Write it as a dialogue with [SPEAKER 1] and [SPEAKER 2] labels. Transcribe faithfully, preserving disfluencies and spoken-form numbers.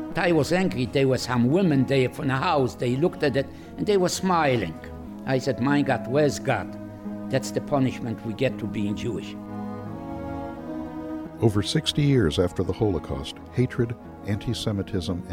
[SPEAKER 1] I was angry. There were some women there from the house. They looked at it and they were smiling. I said, my God, where's God? That's the punishment we get to being Jewish.
[SPEAKER 2] Over sixty years after the Holocaust, hatred, anti-Semitism,